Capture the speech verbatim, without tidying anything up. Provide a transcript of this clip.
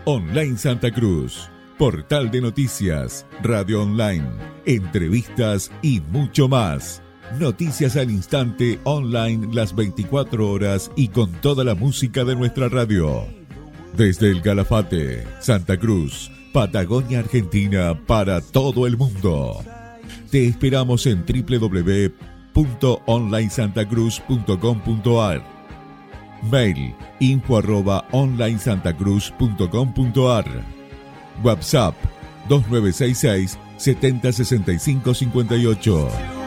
Online Santa Cruz, portal de noticias, radio online, entrevistas y mucho más. Noticias al instante online las veinticuatro horas y con toda la música de nuestra radio. Desde el Calafate, Santa Cruz, Patagonia, Argentina, para todo el mundo. Te esperamos en doble u doble u doble u punto online santa cruz punto com punto a r. Mail info arroba online santa cruz punto com punto a r. WhatsApp dos nueve seis seis, setenta, sesenta y cinco, cincuenta y ocho.